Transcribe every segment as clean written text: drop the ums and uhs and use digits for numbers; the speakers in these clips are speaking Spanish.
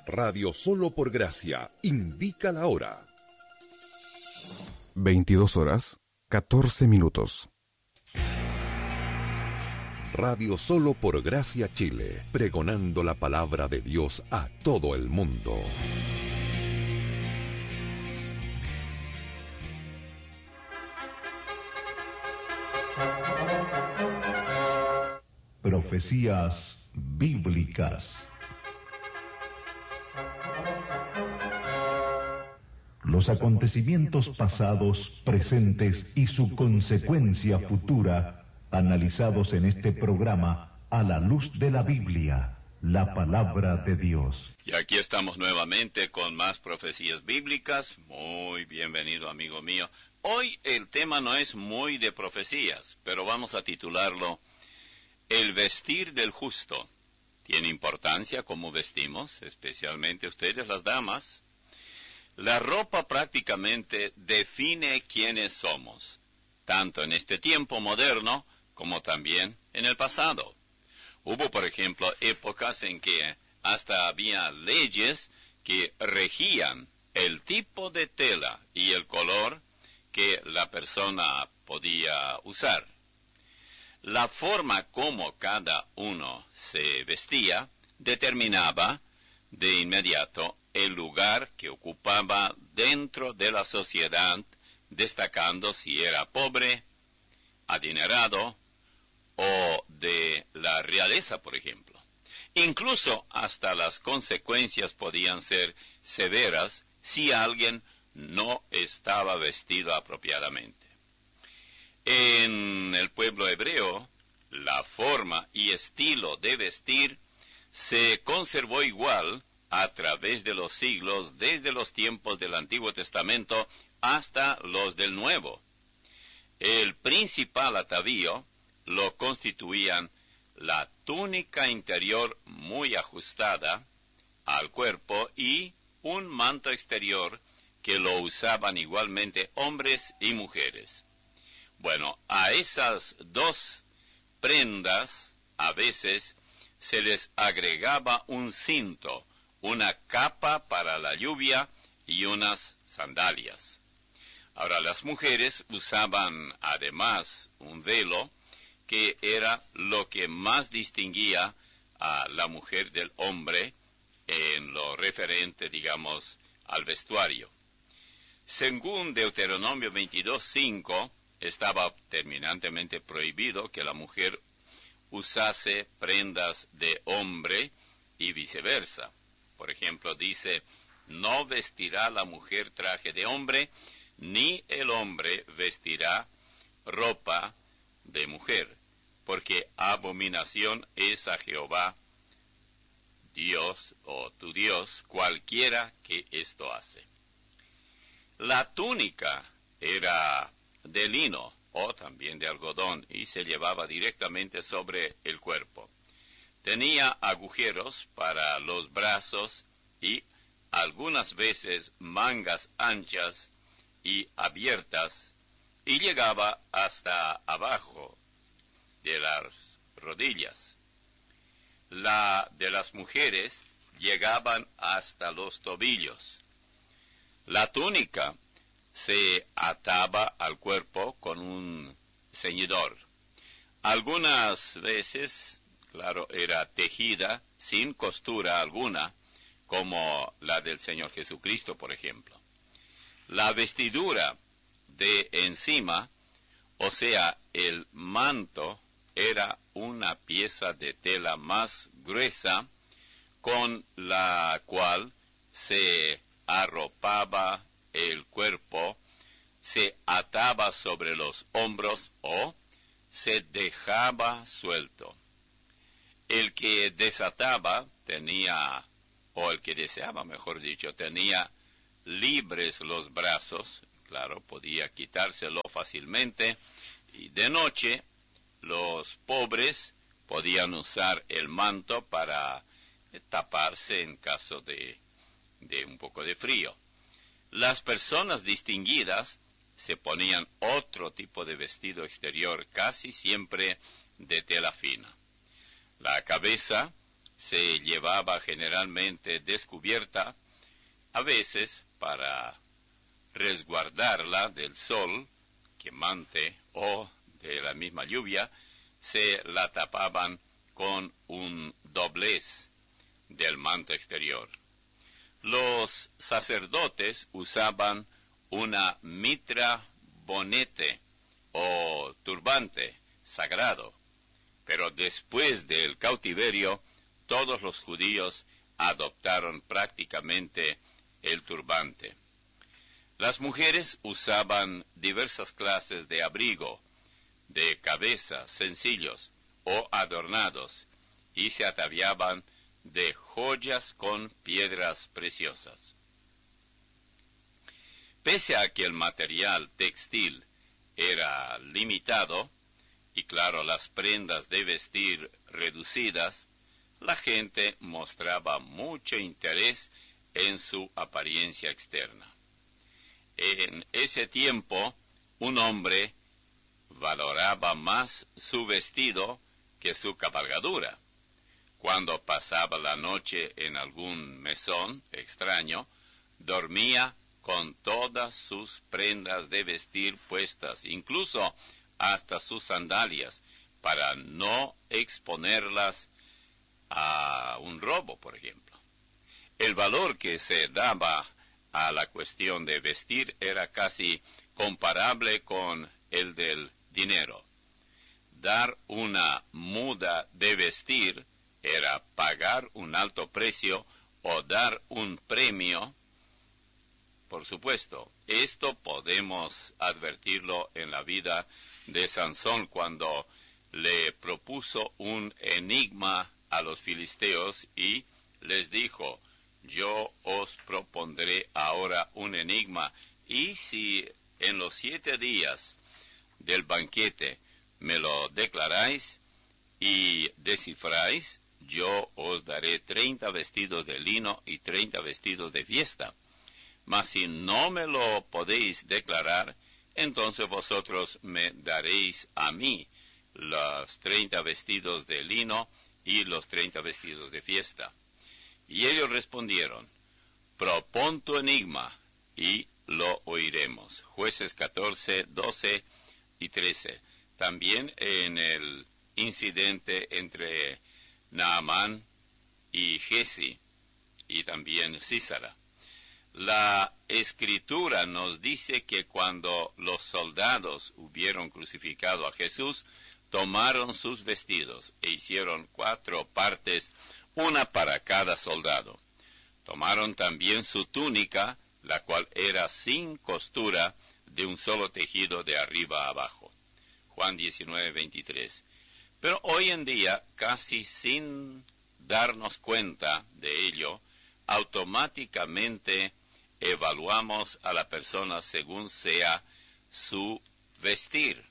Radio Solo por Gracia indica la hora. 22:14. Radio Solo por Gracia Chile, pregonando la palabra de Dios a todo el mundo. Profecías bíblicas. Los acontecimientos pasados, presentes y su consecuencia futura, analizados en este programa a la luz de la Biblia, la palabra de Dios. Y aquí estamos nuevamente con más profecías bíblicas. Muy bienvenido, amigo mío. Hoy el tema no es muy de profecías, pero vamos a titularlo El vestir del justo. Tiene importancia cómo vestimos, especialmente ustedes las damas. La ropa prácticamente define quiénes somos, tanto en este tiempo moderno como también en el pasado. Hubo, por ejemplo, épocas en que hasta había leyes que regían el tipo de tela y el color que la persona podía usar. La forma como cada uno se vestía determinaba de inmediato el lugar que ocupaba dentro de la sociedad, destacando si era pobre, adinerado o de la realeza, por ejemplo. Incluso hasta las consecuencias podían ser severas si alguien no estaba vestido apropiadamente. En el pueblo hebreo, la forma y estilo de vestir se conservó igual a través de los siglos, desde los tiempos del Antiguo Testamento hasta los del Nuevo. El principal atavío lo constituían la túnica interior muy ajustada al cuerpo y un manto exterior que lo usaban igualmente hombres y mujeres. Bueno, a esas dos prendas a veces se les agregaba un cinto, una capa para la lluvia y unas sandalias. Ahora, las mujeres usaban además un velo que era lo que más distinguía a la mujer del hombre en lo referente, digamos, al vestuario. Según Deuteronomio 22:5, estaba terminantemente prohibido que la mujer usase prendas de hombre y viceversa. Por ejemplo, dice, no vestirá la mujer traje de hombre, ni el hombre vestirá ropa de mujer, porque abominación es a Jehová, Dios o tu Dios, cualquiera que esto hace. La túnica era de lino o también de algodón y se llevaba directamente sobre el cuerpo. Tenía agujeros para los brazos y algunas veces mangas anchas y abiertas y llegaba hasta abajo de las rodillas. La de las mujeres llegaban hasta los tobillos. La túnica se ataba al cuerpo con un ceñidor. Algunas veces, claro, era tejida sin costura alguna, como la del Señor Jesucristo, por ejemplo. La vestidura de encima, o sea, el manto, era una pieza de tela más gruesa, con la cual se arropaba el cuerpo, se ataba sobre los hombros o se dejaba suelto. El que desataba tenía, o el que deseaba, mejor dicho, tenía libres los brazos, claro, podía quitárselo fácilmente, y de noche los pobres podían usar el manto para taparse en caso de un poco de frío. Las personas distinguidas se ponían otro tipo de vestido exterior, casi siempre de tela fina. La cabeza se llevaba generalmente descubierta, a veces para resguardarla del sol quemante o de la misma lluvia, se la tapaban con un doblez del manto exterior. Los sacerdotes usaban una mitra bonete o turbante sagrado, pero después del cautiverio, todos los judíos adoptaron prácticamente el turbante. Las mujeres usaban diversas clases de abrigo, de cabeza, sencillos o adornados, y se ataviaban de joyas con piedras preciosas. Pese a que el material textil era limitado, y claro, las prendas de vestir reducidas, la gente mostraba mucho interés en su apariencia externa. En ese tiempo, un hombre valoraba más su vestido que su cabalgadura. Cuando pasaba la noche en algún mesón extraño, dormía con todas sus prendas de vestir puestas, incluso hasta sus sandalias, para no exponerlas a un robo, por ejemplo. El valor que se daba a la cuestión de vestir era casi comparable con el del dinero. Dar una muda de vestir era pagar un alto precio o dar un premio. Por supuesto, esto podemos advertirlo en la vida de Sansón cuando le propuso un enigma a los filisteos y les dijo: yo os propondré ahora un enigma, y si en los 7 días del banquete me lo declaráis y descifráis, yo os daré 30 vestidos de lino y 30 vestidos de fiesta. Mas si no me lo podéis declarar, entonces vosotros me daréis a mí los 30 vestidos de lino y los 30 vestidos de fiesta. Y ellos respondieron: propón tu enigma y lo oiremos. Jueces 14, 12 y 13. También en el incidente entre Naamán y Giezi y también Sísara. La Escritura nos dice que cuando los soldados hubieron crucificado a Jesús, tomaron sus vestidos e hicieron 4 partes, una para cada soldado. Tomaron también su túnica, la cual era sin costura, de un solo tejido de arriba a abajo. Juan 19, 23. Pero hoy en día, casi sin darnos cuenta de ello, automáticamente evaluamos a la persona según sea su vestir.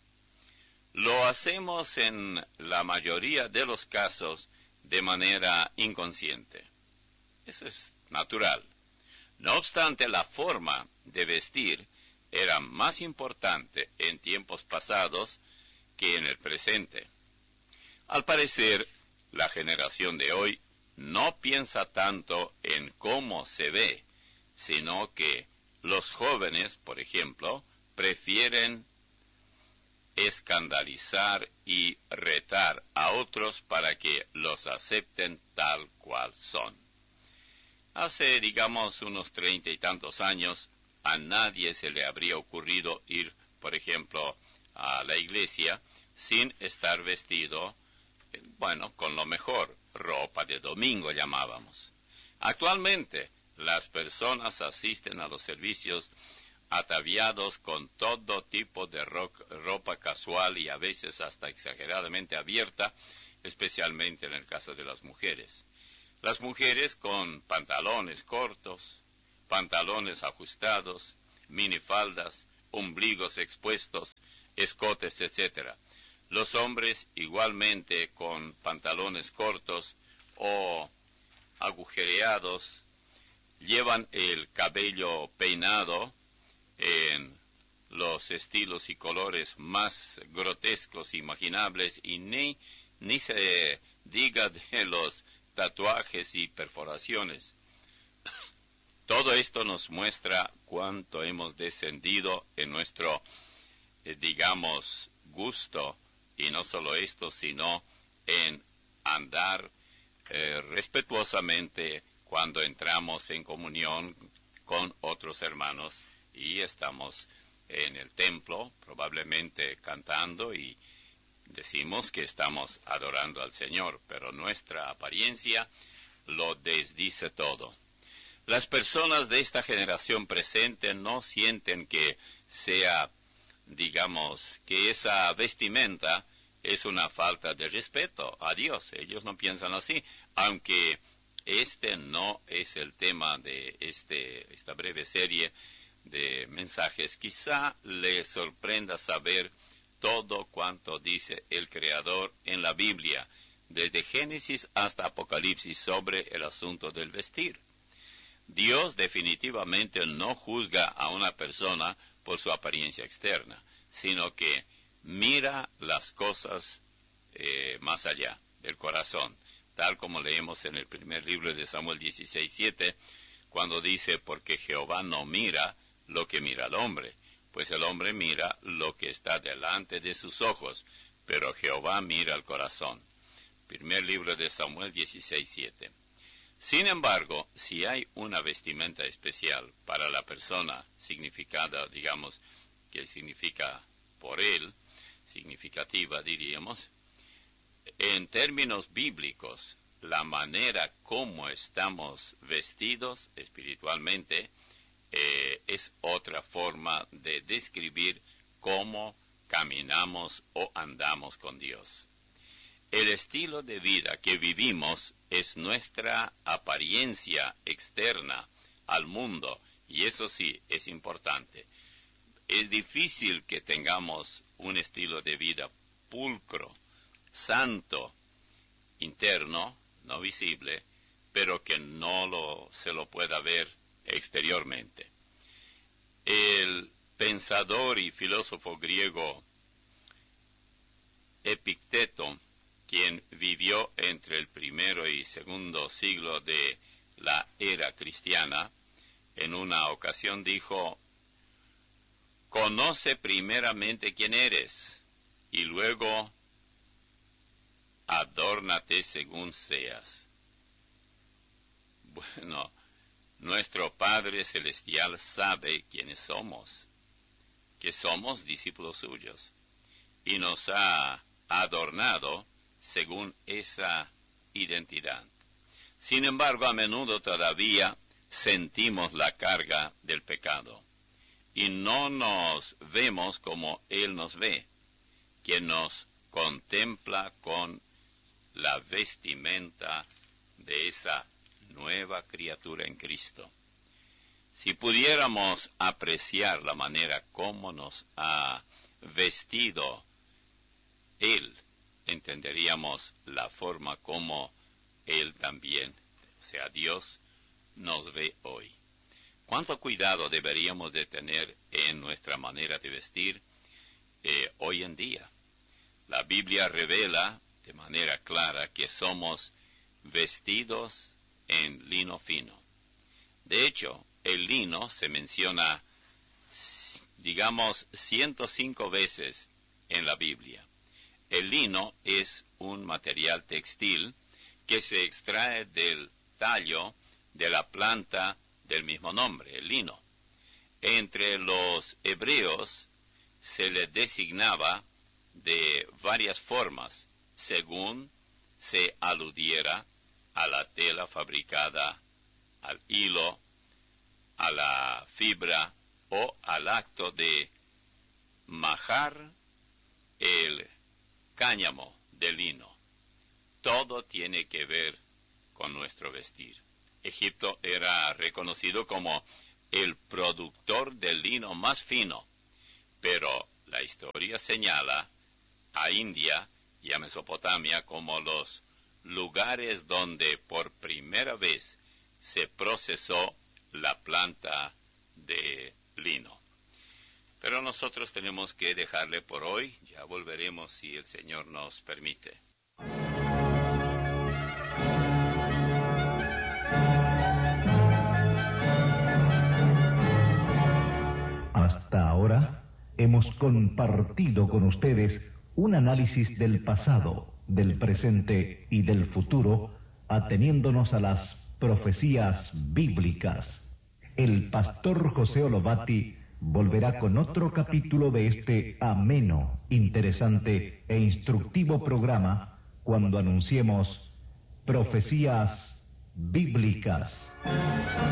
Lo hacemos en la mayoría de los casos de manera inconsciente. Eso es natural. No obstante, la forma de vestir era más importante en tiempos pasados que en el presente. Al parecer, la generación de hoy no piensa tanto en cómo se ve, sino que los jóvenes, por ejemplo, prefieren escandalizar y retar a otros para que los acepten tal cual son. Hace, digamos, unos 30 y tantos años, a nadie se le habría ocurrido ir, por ejemplo, a la iglesia sin estar vestido, con lo mejor, ropa de domingo llamábamos. Actualmente, las personas asisten a los servicios ataviados con todo tipo de ropa casual y a veces hasta exageradamente abierta, especialmente en el caso de las mujeres. Las mujeres con pantalones cortos, pantalones ajustados, minifaldas, ombligos expuestos, escotes, etc. Los hombres igualmente con pantalones cortos o agujereados, llevan el cabello peinado en los estilos y colores más grotescos imaginables, y ni se diga de los tatuajes y perforaciones. Todo esto nos muestra cuánto hemos descendido en nuestro, gusto, y no solo esto, sino en andar respetuosamente cuando entramos en comunión con otros hermanos y estamos en el templo, probablemente cantando, y decimos que estamos adorando al Señor, pero nuestra apariencia lo desdice todo. Las personas de esta generación presente no sienten que sea, que esa vestimenta es una falta de respeto a Dios. Ellos no piensan así, aunque este no es el tema de esta breve serie de mensajes. Quizá le sorprenda saber todo cuanto dice el Creador en la Biblia, desde Génesis hasta Apocalipsis, sobre el asunto del vestir. Dios definitivamente no juzga a una persona por su apariencia externa, sino que mira las cosas más allá del corazón, tal como leemos en el primer libro de Samuel 16:7, cuando dice: porque Jehová no mira lo que mira el hombre, pues el hombre mira lo que está delante de sus ojos, pero Jehová mira el corazón. Primer libro de Samuel 16:7. Sin embargo, si hay una vestimenta especial para la persona significada, que significa por él, significativa diríamos, en términos bíblicos, la manera como estamos vestidos espiritualmente es otra forma de describir cómo caminamos o andamos con Dios. El estilo de vida que vivimos es nuestra apariencia externa al mundo, y eso sí es importante. Es difícil que tengamos un estilo de vida pulcro, santo, interno, no visible, pero que no se lo pueda ver exteriormente. El pensador y filósofo griego Epicteto, quien vivió entre el primero y segundo siglo de la era cristiana, en una ocasión dijo: conoce primeramente quién eres, y luego adórnate según seas. Bueno, nuestro Padre Celestial sabe quiénes somos, que somos discípulos suyos, y nos ha adornado según esa identidad. Sin embargo, a menudo todavía sentimos la carga del pecado, y no nos vemos como Él nos ve, quien nos contempla con la vestimenta de esa nueva criatura en Cristo. Si pudiéramos apreciar la manera como nos ha vestido Él, entenderíamos la forma como Él también, o sea, Dios, nos ve hoy. ¿Cuánto cuidado deberíamos de tener en nuestra manera de vestir hoy en día? La Biblia revela de manera clara que somos vestidos en lino fino. De hecho, el lino se menciona, 105 veces en la Biblia. El lino es un material textil que se extrae del tallo de la planta del mismo nombre, el lino. Entre los hebreos se le designaba de varias formas, según se aludiera a la tela fabricada, al hilo, a la fibra o al acto de majar el cáñamo de lino. Todo tiene que ver con nuestro vestir. Egipto era reconocido como el productor del lino más fino, pero la historia señala a India y a Mesopotamia como los lugares donde por primera vez se procesó la planta de lino. Pero nosotros tenemos que dejarle por hoy. Ya volveremos si el Señor nos permite. hemos compartido con ustedes un análisis del pasado, del presente y del futuro, ateniéndonos a las profecías bíblicas. El pastor José Olobati volverá con otro capítulo de este ameno, interesante e instructivo programa cuando anunciemos Profecías Bíblicas.